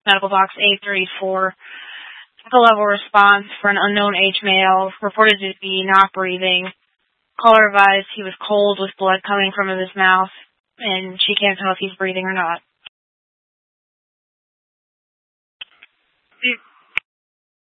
medical box A34. Medical level response for an unknown age male, reported to be not breathing. Caller advised he was cold with blood coming from his mouth, and she can't tell if he's breathing or not.